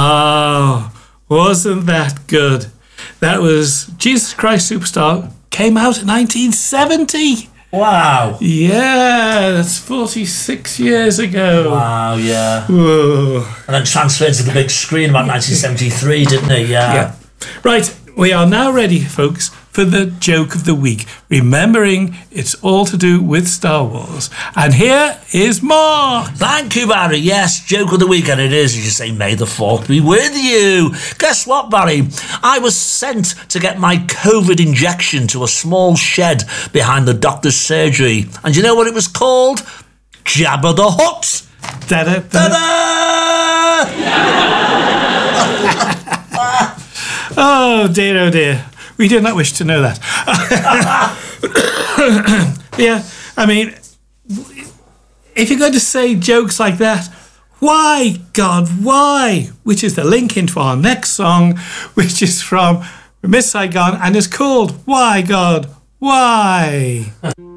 Oh, wasn't that good? That was Jesus Christ Superstar. Came out in 1970. Wow. Yeah, that's 46 years ago. Wow, yeah. Whoa. And then transferred to the big screen about 1973, didn't he? Yeah. Right, we are now ready, folks, for the joke of the week, remembering it's all to do with Star Wars. And here is Mark. Thank you, Barry. Yes, joke of the week, and it is, as you say, May the 4th be with you. Guess what, Barry? I was sent to get my COVID injection to a small shed behind the doctor's surgery. And you know what it was called? Jabba the Hutt. Da-da, Ta-da! Oh dear. We did not wish to know that. Yeah, I mean, if you're going to say jokes like that, why, God, why? Which is the link into our next song, which is from Miss Saigon and is called Why, God, Why?